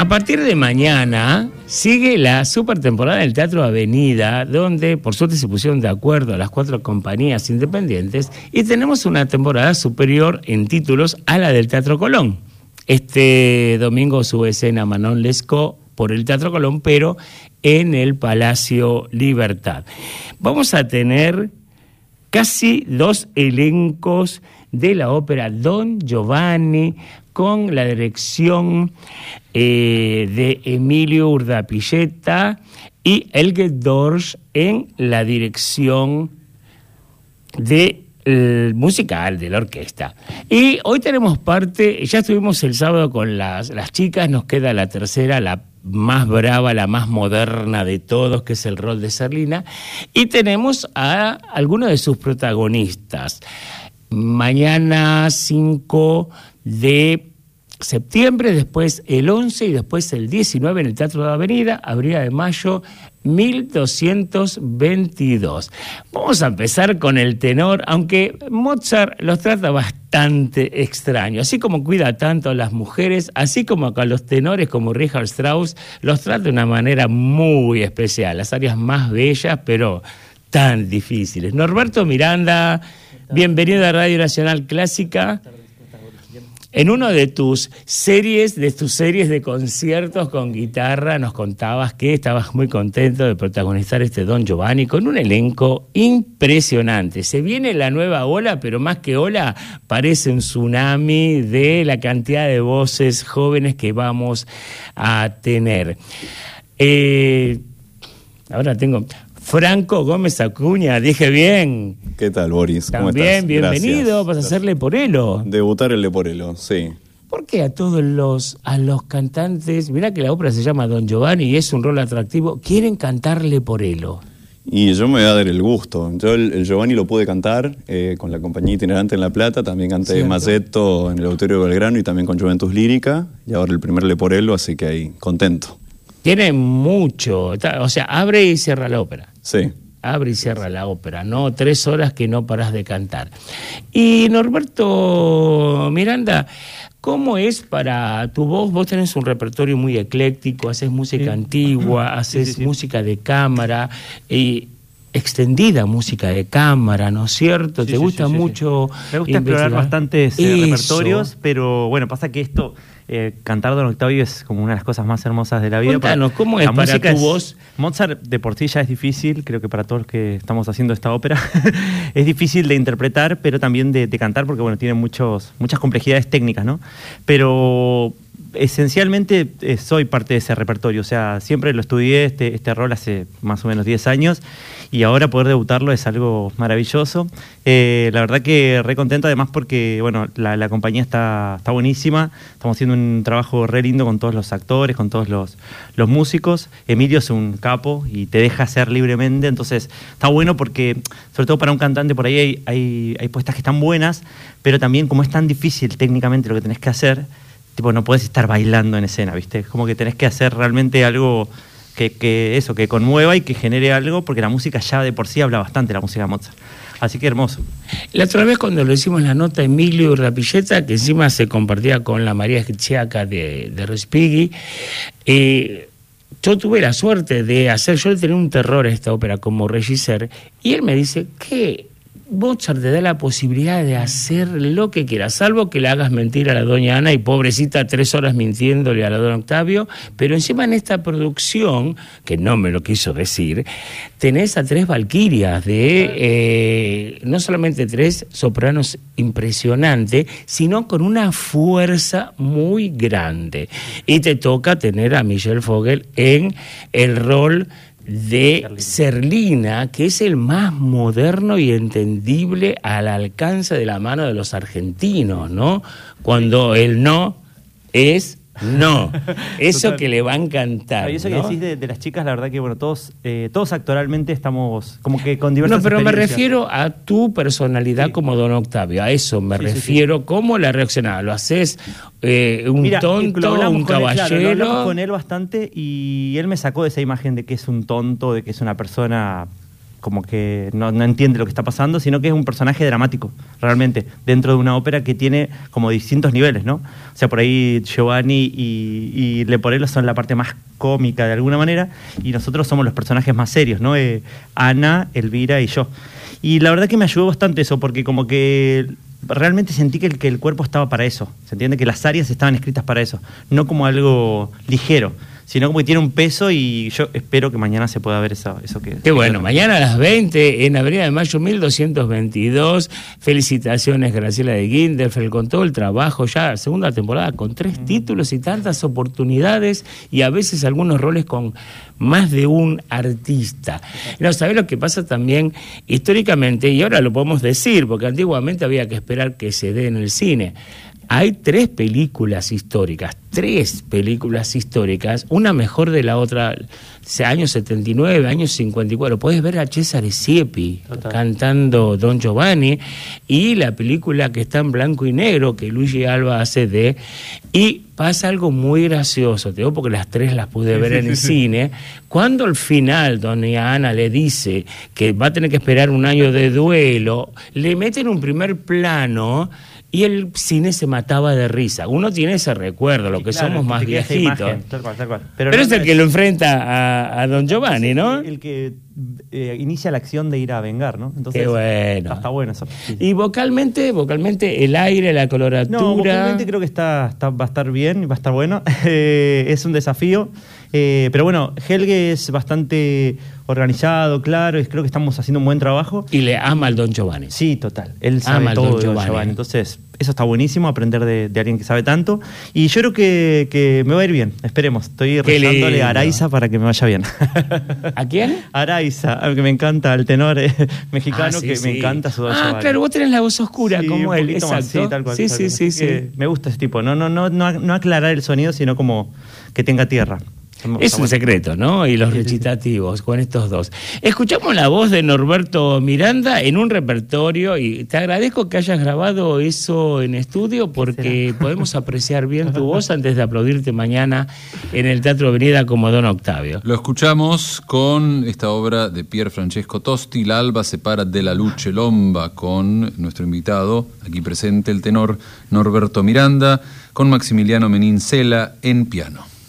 A partir de mañana sigue la super temporada del Teatro Avenida, donde por suerte se pusieron de acuerdo las 4 compañías independientes y tenemos una temporada superior en títulos a la del Teatro Colón. Este domingo sube escena Manon Lescaut por el Teatro Colón, pero en el Palacio Libertad. Vamos a tener casi 2 elencos de la ópera Don Giovanni, con la dirección de Emilio Urdapilleta y Helge Dorsch en la dirección musical de la orquesta. Y hoy tenemos parte, ya estuvimos el sábado con las chicas, nos queda la tercera, la más brava, la más moderna de todos, que es el rol de Zerlina, y tenemos a algunos de sus protagonistas. Mañana 5 de septiembre, después el 11 y después el 19 en el Teatro de Avenida, Avenida de Mayo 1222. Vamos a empezar con el tenor, aunque Mozart los trata bastante extraño, así como cuida tanto a las mujeres, así como a los tenores como Richard Strauss, los trata de una manera muy especial, las áreas más bellas, pero tan difíciles. Norberto Miranda, bienvenido a Radio Nacional Clásica. En una de tus series de conciertos con guitarra, nos contabas que estabas muy contento de protagonizar este Don Giovanni con un elenco impresionante. Se viene la nueva ola, pero más que ola, parece un tsunami de la cantidad de voces jóvenes que vamos a tener. Ahora tengo Franco Gómez Acuña, dije bien. ¿Qué tal, Boris? ¿Cómo estás? También, bienvenido. Gracias. Vas a hacer Leporello. Debutar el Leporello, sí. ¿Por qué a todos los cantantes, mirá que la ópera se llama Don Giovanni y es un rol atractivo, quieren cantar Leporello? Y yo me voy a dar el gusto. Yo el Giovanni lo pude cantar con la compañía itinerante en La Plata, también canté Mazzetto en el Auditorio de Belgrano y también con Juventus Lírica, y ahora el primer Leporello, así que ahí, contento. Tiene mucho, o sea, abre y cierra la ópera. Sí. Abre y cierra la ópera, ¿no? 3 horas que no parás de cantar. Y Norberto Miranda, ¿cómo es para tu voz? Vos tenés un repertorio muy ecléctico, haces música antigua, haces música de cámara, extendida música de cámara, ¿no es cierto? ¿Te gusta mucho? Me gusta explorar bastantes repertorios, pero bueno, pasa que esto... cantar Don Octavio es como una de las cosas más hermosas de la vida. Contanos, ¿cómo es para tu voz? Mozart de por sí ya es difícil, creo que para todos los que estamos haciendo esta ópera, es difícil de interpretar, pero también de cantar, porque bueno, tiene muchas complejidades técnicas, ¿no? Pero esencialmente soy parte de ese repertorio, o sea, siempre lo estudié, este rol hace más o menos 10 años, y ahora poder debutarlo es algo maravilloso. La verdad que re contento, además porque bueno, la compañía está buenísima, estamos haciendo un trabajo re lindo con todos los actores, con todos los músicos. Emilio es un capo y te deja hacer libremente, entonces está bueno porque, sobre todo para un cantante, por ahí hay puestas que están buenas, pero también como es tan difícil técnicamente lo que tenés que hacer, tipo, no podés estar bailando en escena, ¿viste? Es como que tenés que hacer realmente algo que conmueva y que genere algo, porque la música ya de por sí habla bastante, la música de Mozart. Así que hermoso. La otra vez cuando lo hicimos la nota Emilio Urdapilleta, que encima se compartía con la María Chiaca de Respighi, yo tuve la suerte de yo le tenía un terror a esta ópera como regisseur, y él me dice que Mozart te da la posibilidad de hacer lo que quieras, salvo que le hagas mentir a la doña Ana y pobrecita 3 horas mintiéndole a la don Octavio, pero encima en esta producción, que no me lo quiso decir, tenés a 3 valquirias no solamente 3 sopranos impresionantes, sino con una fuerza muy grande. Y te toca tener a Michelle Vogel en el rol de Zerlina, que es el más moderno y entendible al alcance de la mano de los argentinos, ¿no? Cuando el no es no. Eso total. Que le va a encantar. Y eso, ¿no? que decís de las chicas, la verdad que bueno, todos actoralmente estamos como que con diversas pero me experiencias. refiero a tu personalidad como Don Octavio, a eso me refiero. ¿Cómo la reaccionás? ¿Lo haces tonto, un caballero? Lo hablamos con él bastante y él me sacó de esa imagen de que es un tonto, de que es una persona como que no entiende lo que está pasando, sino que es un personaje dramático, realmente, dentro de una ópera que tiene como distintos niveles, ¿no? O sea, por ahí Giovanni y Leporello son la parte más cómica de alguna manera, y nosotros somos los personajes más serios, ¿no? Ana, Elvira y yo. Y la verdad que me ayudó bastante eso, porque como que realmente sentí que el cuerpo estaba para eso, ¿se entiende? Que las arias estaban escritas para eso, no como algo ligero, sino como que tiene un peso, y yo espero que mañana se pueda ver eso que... Qué bueno, mañana a las 20 en Avenida de Mayo 1222. Felicitaciones, Graciela de Guinderfeld, con todo el trabajo, ya segunda temporada, con 3 títulos y tantas oportunidades, y a veces algunos roles con más de un artista. No, ¿sabés lo que pasa también históricamente? Y ahora lo podemos decir, porque antiguamente había que esperar que se dé en el cine. Hay 3 películas históricas, una mejor de la otra, años 79, años 54. Puedes ver a Cesare Siepi cantando Don Giovanni, y la película que está en blanco y negro, que Luigi Alba hace y pasa algo muy gracioso, te digo porque las 3 las pude ver en el cine. Cuando al final doña Ana le dice que va a tener que esperar un año de duelo, le meten un primer plano, y el cine se mataba de risa. Uno tiene ese recuerdo, lo que somos más viejitos. Imagen, tal cual. Pero no es el que lo enfrenta a Don Giovanni, ¿no? El que inicia la acción de ir a vengar, ¿no? Entonces, qué bueno. Está bueno eso. Sí. Y vocalmente, el aire, la coloratura... No, vocalmente creo que va a estar bien, va a estar bueno. Es un desafío. Pero bueno, Helge es bastante organizado, claro, creo que estamos haciendo un buen trabajo. Y le ama al Don Giovanni. Sí, total. Él sabe todo de Don Giovanni. Entonces, eso está buenísimo, aprender de alguien que sabe tanto. Y yo creo que me va a ir bien, esperemos. Estoy rezándole a Araiza para que me vaya bien. ¿A quién? Araiza, que me encanta, el tenor mexicano, me encanta su Don Giovanni. Claro, vos tenés la voz oscura como él, exacto. Sí, tal cual. Sí. Me gusta ese tipo, no aclarar el sonido, sino como que tenga tierra. Es un secreto, ¿no? Y los recitativos con estos 2. Escuchamos la voz de Norberto Miranda en un repertorio, y te agradezco que hayas grabado eso en estudio, porque podemos apreciar bien tu voz antes de aplaudirte mañana en el Teatro Avenida como Don Octavio. Lo escuchamos con esta obra de Pier Francesco Tosti, L'alba separa della luce l'omba, con nuestro invitado aquí presente, el tenor Norberto Miranda, con Maximiliano Menincela en piano.